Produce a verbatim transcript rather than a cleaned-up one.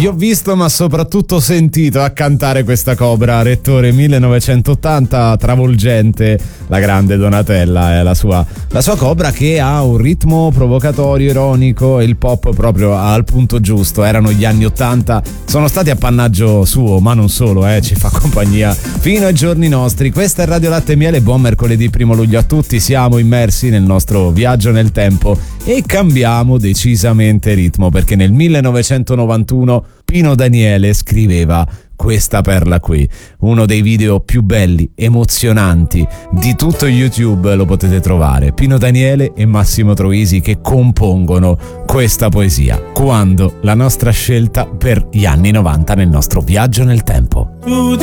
vi ho visto ma soprattutto sentito a cantare questa Cobra, Rettore millenovecentottanta, travolgente, la grande Donatella, è la sua, la sua Cobra che ha un ritmo provocatorio, ironico e il pop proprio al punto giusto. Erano gli anni ottanta, sono stati appannaggio suo, ma non solo, eh, ci fa compagnia fino ai giorni nostri. Questa è Radio Latte e Miele, buon mercoledì primo luglio a tutti, siamo immersi nel nostro viaggio nel tempo e cambiamo decisamente ritmo, perché nel millenovecentonovantuno Pino Daniele scriveva questa perla qui, uno dei video più belli, emozionanti di tutto YouTube, lo potete trovare, Pino Daniele e Massimo Troisi che compongono questa poesia, Quando, la nostra scelta per gli anni novanta nel nostro viaggio nel tempo. Tu